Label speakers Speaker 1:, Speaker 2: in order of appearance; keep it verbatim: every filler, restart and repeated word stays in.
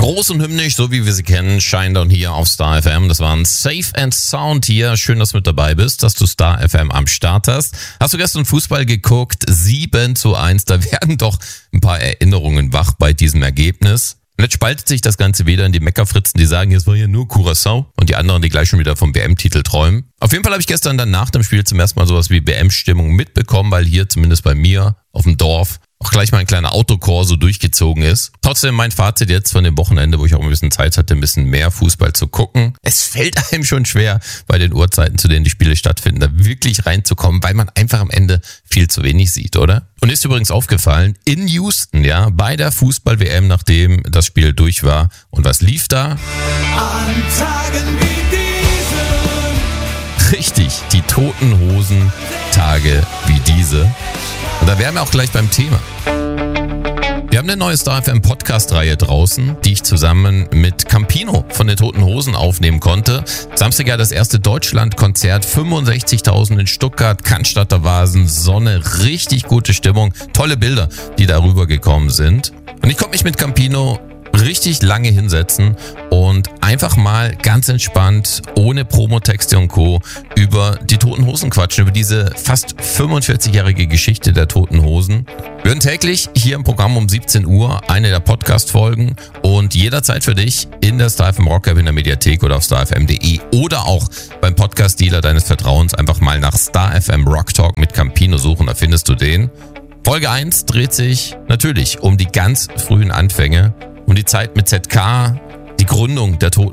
Speaker 1: Groß und hymnisch, so wie wir sie kennen, Shinedown hier auf Star F M. Das war ein Safe and Sound hier. Schön, dass du mit dabei bist, dass du Star F M am Start hast. Hast du gestern Fußball geguckt? sieben zu eins. Da werden doch ein paar Erinnerungen wach bei diesem Ergebnis. Und jetzt spaltet sich das Ganze wieder in die Meckerfritzen, die sagen, jetzt war hier nur Curaçao, und die anderen, die gleich schon wieder vom W M-Titel träumen. Auf jeden Fall habe ich gestern dann nach dem Spiel zum ersten Mal sowas wie W M-Stimmung mitbekommen, weil hier zumindest bei mir auf dem Dorf auch gleich mal ein kleiner Autokorso durchgezogen ist. Trotzdem mein Fazit jetzt von dem Wochenende, wo ich auch ein bisschen Zeit hatte, ein bisschen mehr Fußball zu gucken. Es fällt einem schon schwer, bei den Uhrzeiten, zu denen die Spiele stattfinden, da wirklich reinzukommen, weil man einfach am Ende viel zu wenig sieht, oder? Und ist übrigens aufgefallen, in Houston, ja, bei der Fußball-W M, nachdem das Spiel durch war. Und was lief da?
Speaker 2: An Tagen wie diesen.
Speaker 1: Richtig, die Toten Hosen Tage wie diese. Und da wären wir auch gleich beim Thema. Wir haben eine neue Star F M Podcast-Reihe draußen, die ich zusammen mit Campino von den Toten Hosen aufnehmen konnte. Samstag ja das erste Deutschland-Konzert, fünfundsechzigtausend in Stuttgart, Cannstatter Vasen, Sonne, richtig gute Stimmung, tolle Bilder, die darüber gekommen sind. Und ich konnte mich mit Campino richtig lange hinsetzen und einfach mal ganz entspannt, ohne Promotexte und Co. über die Toten Hosen quatschen, über diese fast fünfundvierzigjährige Geschichte der Toten Hosen. Wir hören täglich hier im Programm um siebzehn Uhr eine der Podcast-Folgen und jederzeit für dich in der Star F M Rock App, in der Mediathek oder auf star f m punkt d e oder auch beim Podcast-Dealer deines Vertrauens einfach mal nach Star F M Rock Talk mit Campino suchen, da findest du den. Folge eins dreht sich natürlich um die ganz frühen Anfänge, um die Zeit mit Z K, die Gründung der Toten